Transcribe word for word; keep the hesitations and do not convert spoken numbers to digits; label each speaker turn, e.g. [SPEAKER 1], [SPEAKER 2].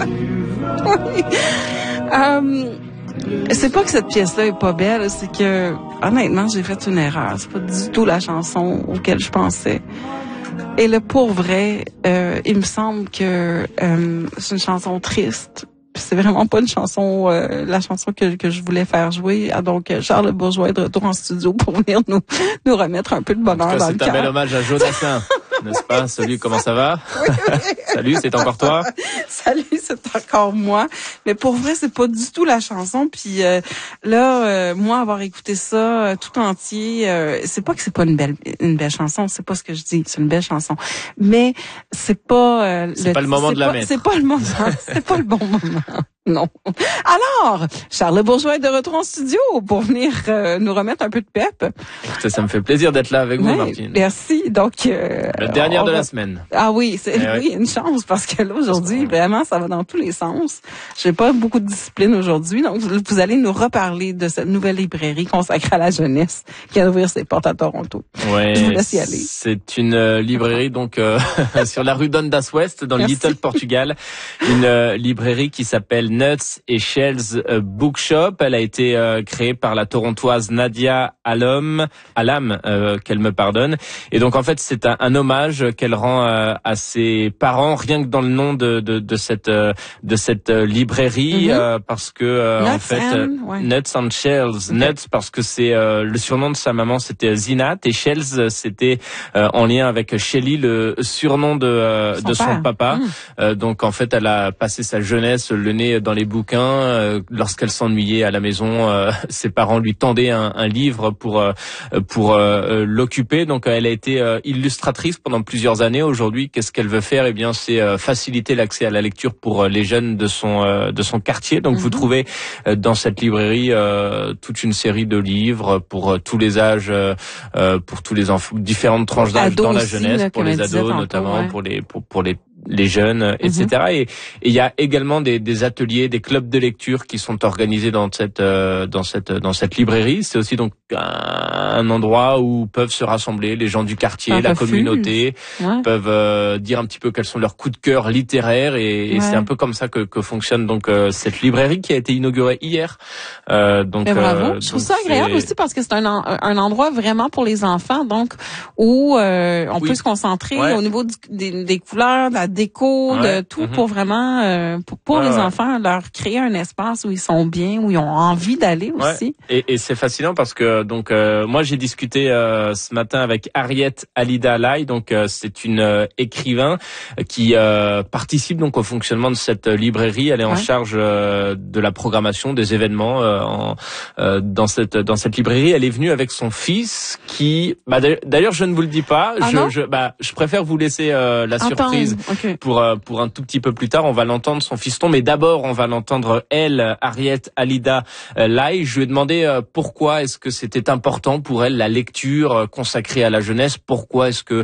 [SPEAKER 1] Oui. Um, c'est pas que cette pièce-là est pas belle, c'est que, honnêtement, j'ai fait une erreur. C'est pas du tout la chanson auquel je pensais. Et le pour vrai, euh, il me semble que euh, c'est une chanson triste. C'est vraiment pas une chanson, euh, la chanson que, que je voulais faire jouer. Ah, donc, Charles Bourgeois est de retour en studio pour venir nous, nous remettre un peu de bonheur
[SPEAKER 2] en tout cas,
[SPEAKER 1] dans le cœur.
[SPEAKER 2] C'est un bel hommage à Jodassin, n'est-ce pas? Salut, comment ça va?
[SPEAKER 1] Oui, oui.
[SPEAKER 2] Salut, c'est encore toi?
[SPEAKER 1] Salut, c'est encore moi. Mais pour vrai, c'est pas du tout la chanson. Puis euh, là, euh, moi, avoir écouté ça euh, tout entier, euh, c'est pas que c'est pas une belle une belle chanson. C'est pas ce que je dis. C'est une belle chanson. Mais c'est pas. Euh,
[SPEAKER 2] c'est le, pas le moment de la
[SPEAKER 1] pas,
[SPEAKER 2] mettre.
[SPEAKER 1] C'est pas le moment. C'est pas le bon moment. Non. Alors, Charles Bourgeois est de retour en studio pour venir euh, nous remettre un peu de pep.
[SPEAKER 2] Ça, ça me fait plaisir d'être là avec vous,
[SPEAKER 1] oui,
[SPEAKER 2] Martine.
[SPEAKER 1] Merci. Donc, euh,
[SPEAKER 2] la dernière de
[SPEAKER 1] va...
[SPEAKER 2] la semaine.
[SPEAKER 1] Ah oui, c'est
[SPEAKER 2] eh
[SPEAKER 1] oui,
[SPEAKER 2] oui.
[SPEAKER 1] une chance parce que là aujourd'hui, vraiment, ça va dans tous les sens. J'ai pas beaucoup de discipline aujourd'hui, donc vous allez nous reparler de cette nouvelle librairie consacrée à la jeunesse qui vient d'ouvrir ses portes à Toronto.
[SPEAKER 2] Ouais,
[SPEAKER 1] je vous laisse y aller.
[SPEAKER 2] C'est une euh, librairie donc euh, sur la rue Dundas West dans le
[SPEAKER 1] Merci.
[SPEAKER 2] Little Portugal, une euh, librairie qui s'appelle Nuts et Shells euh, Bookshop. Elle a été euh, créée par la Torontoise Nadia Alam, Alam, euh, qu'elle me pardonne. Et donc en fait c'est un, un hommage qu'elle rend euh, à ses parents rien que dans le nom de de, de cette euh, de cette euh, librairie
[SPEAKER 1] mm-hmm.
[SPEAKER 2] euh, parce que euh, en fait
[SPEAKER 1] and,
[SPEAKER 2] euh,
[SPEAKER 1] ouais.
[SPEAKER 2] Nuts and Shells, okay. Nuts parce que c'est euh, le surnom de sa maman c'était Zinat et Shells c'était euh, en lien avec Shelly le surnom de euh,
[SPEAKER 1] son
[SPEAKER 2] de son
[SPEAKER 1] père.
[SPEAKER 2] papa.
[SPEAKER 1] Mm.
[SPEAKER 2] Euh, donc en fait elle a passé sa jeunesse le nez dans les bouquins. Euh, lorsqu'elle s'ennuyait à la maison, euh, ses parents lui tendaient un, un livre pour euh, pour euh, l'occuper. Donc elle a été euh, illustratrice pendant plusieurs années. Aujourd'hui, qu'est-ce qu'elle veut faire? Eh bien, c'est euh, faciliter l'accès à la lecture pour euh, les jeunes de son euh, de son quartier. Donc mm-hmm. vous trouvez euh, dans cette librairie euh, toute une série de livres pour euh, tous les âges, euh, pour tous les enfants, différentes tranches d'âge dans la jeunesse,
[SPEAKER 1] là,
[SPEAKER 2] pour les ados
[SPEAKER 1] tantôt,
[SPEAKER 2] notamment,
[SPEAKER 1] ouais.
[SPEAKER 2] pour les pour pour les les jeunes, et cetera. Mm-hmm. Et il y a également des, des ateliers, des clubs de lecture qui sont organisés dans cette euh, dans cette dans cette librairie. C'est aussi donc un, un endroit où peuvent se rassembler les gens du quartier, un la refuge. communauté, ouais. peuvent euh, dire un petit peu quels sont leurs coups de cœur littéraires. Et, et ouais. c'est un peu comme ça que, que fonctionne donc euh, cette librairie qui a été inaugurée hier. Euh, donc
[SPEAKER 1] Mais bravo.
[SPEAKER 2] Euh,
[SPEAKER 1] Je trouve ça agréable aussi parce que c'est un un endroit vraiment pour les enfants, donc où euh, on oui. peut se concentrer ouais. au niveau du, des, des couleurs, de la déco, ouais. de tout mm-hmm. pour vraiment euh, pour, pour ouais, les ouais. enfants leur créer un espace où ils sont bien, où ils ont envie d'aller aussi.
[SPEAKER 2] Ouais. Et, et c'est fascinant parce que donc euh, moi j'ai discuté euh, ce matin avec Harriet Alida Lai, donc euh, c'est une euh, écrivain qui euh, participe donc au fonctionnement de cette librairie. Elle est en ouais. charge euh, de la programmation des événements euh, en, euh, dans cette dans cette librairie. Elle est venue avec son fils qui bah, d'ailleurs je ne vous le dis pas,
[SPEAKER 1] ah
[SPEAKER 2] je, je bah je préfère vous laisser euh, la
[SPEAKER 1] Attends.
[SPEAKER 2] surprise.
[SPEAKER 1] Okay.
[SPEAKER 2] Pour pour un tout petit peu plus tard, on va l'entendre son fiston, mais d'abord on va l'entendre elle, Harriet Alida Lai. Je lui ai demandé pourquoi est-ce que c'était important pour elle la lecture consacrée à la jeunesse, pourquoi est-ce que